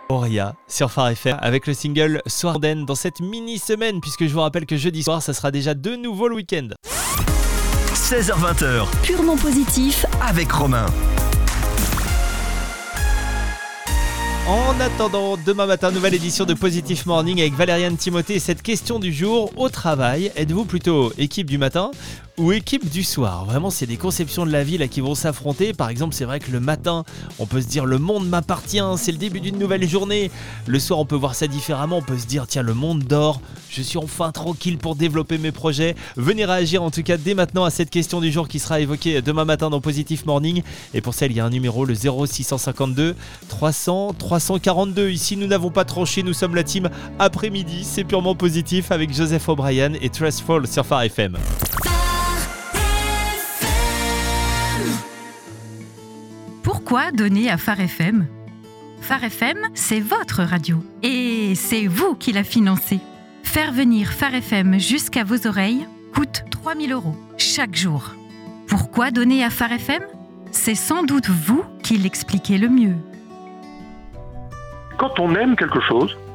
Auria sur Phare FM avec le single Soir d'Aine dans cette mini-semaine, puisque je vous rappelle que jeudi soir, ça sera déjà de nouveau le week-end. 16h20. Purement positif Avec Romain. En attendant, demain matin, nouvelle édition de Positive Morning avec Valériane Timothée et cette question du jour, au travail, êtes-vous plutôt équipe du matin ou équipe du soir? Vraiment, c'est des conceptions de la vie là qui vont s'affronter. Par exemple, c'est vrai que le matin, on peut se dire le monde m'appartient, c'est le début d'une nouvelle journée. Le soir, on peut voir ça différemment, on peut se dire tiens, le monde dort, je suis enfin tranquille pour développer mes projets. Venez réagir en tout cas dès maintenant à cette question du jour qui sera évoquée demain matin dans Positive Morning. Et pour celle, il y a un numéro, le 0652 300 342. Ici, nous n'avons pas tranché, nous sommes la team après-midi. C'est purement positif avec Joseph O'Brien et Trustful sur Phare FM. Pourquoi donner à Phare FM ? Phare FM, c'est votre radio et c'est vous qui la financez. Faire venir Phare FM jusqu'à vos oreilles coûte 3 000 € chaque jour. Pourquoi donner à Phare FM ? C'est sans doute vous qui l'expliquez le mieux. Quand on aime quelque chose,